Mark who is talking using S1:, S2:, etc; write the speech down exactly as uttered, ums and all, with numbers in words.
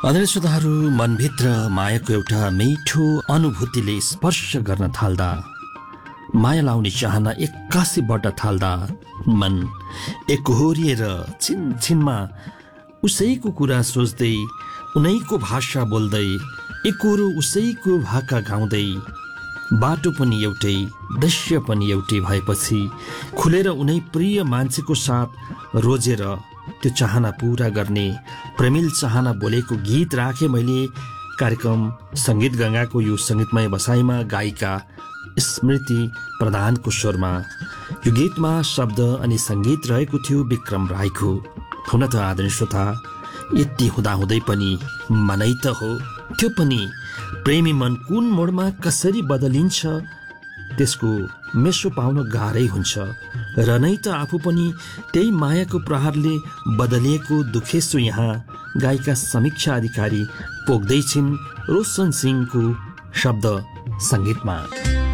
S1: आदरणीय श्रोताहरू, मनभित्र मायाको एउटा मिठो अनुभूतिले स्पर्श गर्न थाल्दा, माया लाउने चाहना एक्कासी बढ्न थाल्दा मन एकहोरिएर छिनछिनमा उसैको कुरा सोच्दै, उनैको भाषा बोल्दै, एकहोरो उसैको भाका गाउँदै, बाटो पनि एउटै, दृश्य पनि एउटै भएपछि खुलेर उनै प्रिय मान्छेको साथ रोजेर त्यो चाहना पूरा गर्ने प्रेमिल चाहना बोलेको गीत राखे मैले कार्यक्रम सङ्गीत गङ्गाको यो सङ्गीतमय बसाइमा गायिका स्मृति प्रधानको स्वरमा। यो गीतमा शब्द अनि सङ्गीत रहेको थियो विक्रम राईको। हुन त आदरणीय श्रोता, यति हुँदाहुँदै पनि मनै त हो, त्यो पनि प्रेमी मन कुन मोडमा कसरी बदलिन्छ त्यसको मेसो पाउन गाह्रै हुन्छ। र नै त आफू पनि त्यही मायाको प्रहारले बदलिएको दुखेसु यहाँ गायिका समीक्षा अधिकारी पोख्दैछिन् रोशन सिंहको शब्द सङ्गीतमा।